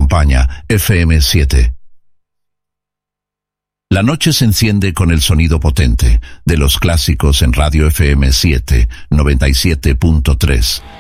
acompaña FM7. La noche se enciende con el sonido potente de los clásicos en Radio FM7 97.3.